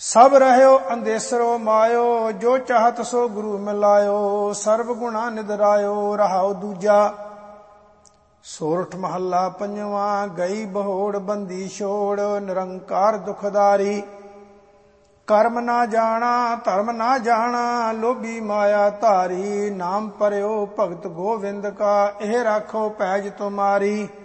ਸਭ ਰਹਿਓ ਅੰਦੇਸਰੋ ਮਾਇਓ, ਜੋ ਚਾਹਤ ਸੋ ਗੁਰੂ ਮਿਲਾਇਓ। ਸਰਬ ਗੁਣਾ ਨਿਦਰਾਇਓ, ਰਹਾਉ ਦੂਜਾ। ਸੋਰਠ ਮਹੱਲਾ ਪੰਜਵਾਂ। ਗਈ ਬਹੋੜ ਬੰਦੀ ਛੋੜ, ਨਿਰੰਕਾਰ ਦੁਖਦਾਰੀ। ਕਰਮ ਨਾ ਜਾਣਾ ਧਰਮ ਨਾ ਜਾਣਾ, ਲੋਭੀ ਮਾਇਆ ਧਾਰੀ। ਨਾਮ ਪਰਿਓ ਭਗਤ ਗੋਵਿੰਦ ਕਾ, ਇਹ ਰਾਖੋ ਪੈਜ ਤੁਮਾਰੀ।